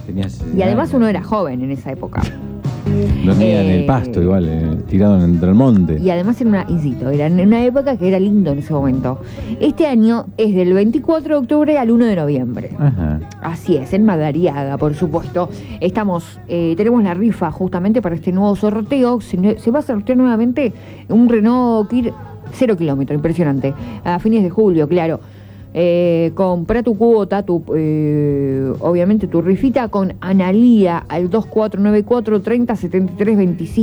Y además uno era joven en esa época. Dormía en el pasto igual, tirado entre el monte. Y además era en una época que era lindo en ese momento. Este año es del 24 de octubre al 1 de noviembre. Ajá. Así es, en Madariaga, por supuesto. Tenemos la rifa justamente para este nuevo sorteo. Se va a sortear nuevamente un Renault Kit 0 kilómetro, impresionante. A fines de julio, claro. Compra tu cuota, obviamente tu rifita con Analía al 2494 30 73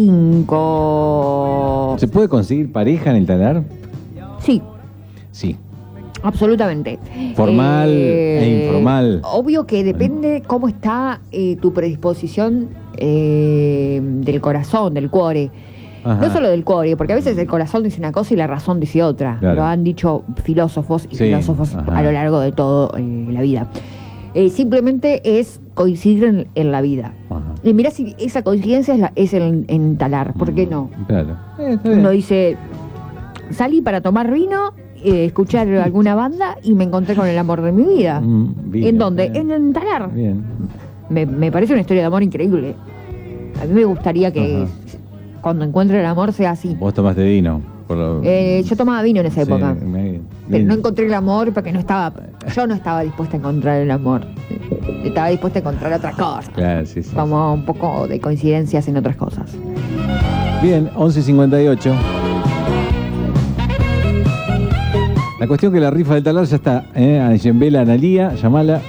25. ¿Se puede conseguir pareja en el talar? Sí. Sí. Absolutamente. Formal e informal. Obvio que depende cómo está tu predisposición del corazón, del cuore. Ajá. No solo del cuore, porque a veces el corazón dice una cosa y la razón dice otra. Claro. Lo han dicho filósofos y filósofos ajá, a lo largo de toda la vida. Simplemente es coincidir en la vida. Ajá. Y mirá si esa coincidencia es el entalar, ¿por qué no? Claro. Está bien. Uno dice, salí para tomar vino, escuchar alguna banda y me encontré con el amor de mi vida. Bien, ¿En dónde? bien. En entalar. Bien. Me parece una historia de amor increíble. A mí me gustaría que cuando encuentre el amor sea así. Vos tomaste vino. Yo tomaba vino en esa época. Bien. Pero no encontré el amor porque yo no estaba dispuesta a encontrar el amor. Estaba dispuesta a encontrar otras cosas. Claro, sí. Como un poco de coincidencias en otras cosas. Bien, 11:58. La cuestión que la rifa del talar ya está. Ayembela, Analía, llamala.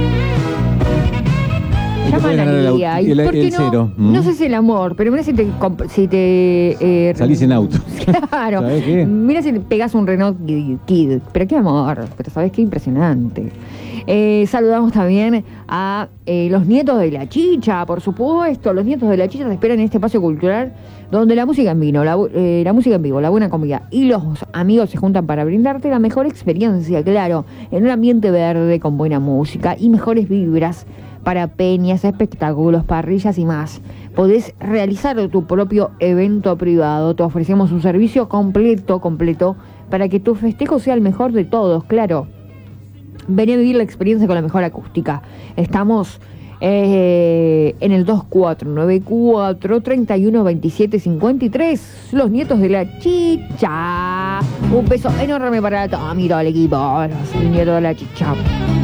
Llama a Analía. ¿Y por qué el cero. No sé si el amor, pero mira si te salís en auto. Claro. ¿Sabés qué? Mira si te pegas un Renault Kid. Pero qué amor. Pero sabés qué impresionante. Saludamos también a los nietos de la Chicha, por supuesto. Los nietos de la Chicha te esperan en este espacio cultural donde la música en vivo, la música en vivo, la buena comida y los amigos se juntan para brindarte la mejor experiencia, claro, en un ambiente verde con buena música y mejores vibras para peñas, espectáculos, parrillas y más. Podés realizar tu propio evento privado. Te ofrecemos un servicio completo, para que tu festejo sea el mejor de todos, claro. Ven a vivir la experiencia con la mejor acústica. Estamos en el 2494 31 27 53. Los nietos de la Chicha. Un beso enorme para todo el equipo. Los nietos de la Chicha.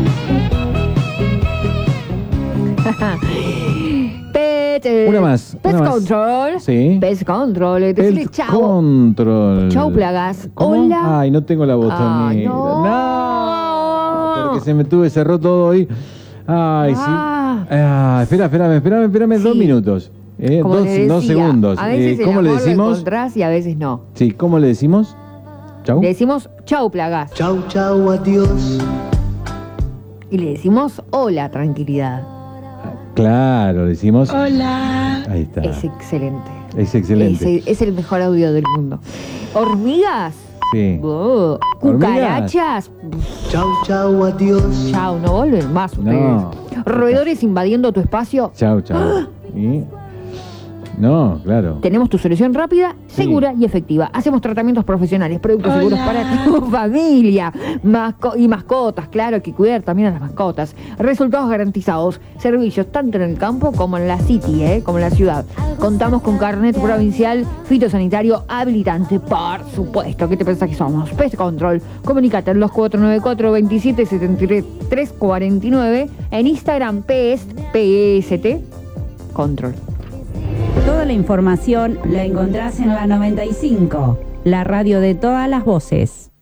Una más. Pest Control. Sí. Pest Control. Decirle Pest chau. Control. Chau, plagas. ¿Cómo? Hola. Ay, no tengo la botonera. No. Porque se me cerró todo hoy. Ay, sí. Espérame, Sí. 2 minutos. Como le decía, 2 segundos. A veces ¿Cómo el le amor lo decimos? encontrás y a veces no. Sí, ¿cómo le decimos? Chau. Le decimos chau, plagas. Chau, chau, adiós. Y le decimos hola, tranquilidad. Claro, le decimos. Hola. Ahí está. Es excelente. Es excelente. Es el mejor audio del mundo. ¿Hormigas? Sí. ¿Cucarachas? Chau, chau, adiós. Chau, no vuelven más ustedes. No. ¿Roedores invadiendo tu espacio? Chau. ¿Y? No, claro. Tenemos tu solución rápida, segura y efectiva. Hacemos tratamientos profesionales, productos seguros para tu familia y mascotas. Claro, hay que cuidar también a las mascotas. Resultados garantizados. Servicios tanto en el campo como en la city, como en la ciudad. Contamos con carnet provincial fitosanitario habilitante, por supuesto. ¿Qué te pensás que somos? Pest Control. Comunicate al 2494 27 73 49. En Instagram, PST Control. Toda la información la encontrás en la 95, la radio de todas las voces.